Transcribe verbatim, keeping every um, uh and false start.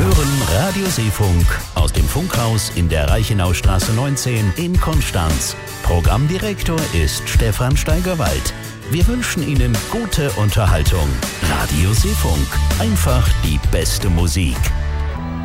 hören Radio Seefunk aus dem Funkhaus in der Reichenaustraße neunzehn in Konstanz. Programmdirektor ist Stefan Steigerwald. Wir wünschen Ihnen gute Unterhaltung. Radio Seefunk, einfach die beste Musik.